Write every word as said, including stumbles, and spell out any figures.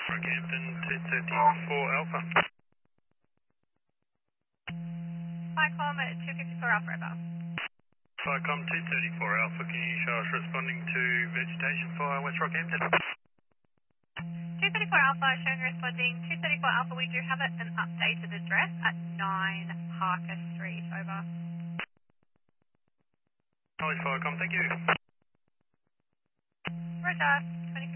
Rockhampton two thirty-four Alpha. Flycom at two fifty-four Alpha Echo. Flycom two thirty-four Alpha, can you show us responding to vegetation fire West Rockhampton? two thirty-four Alpha showing responding. two thirty-four Alpha, we do have an updated address at nine Parker Street. Over. Knowledge Flycom, thank you. Roger. twenty-four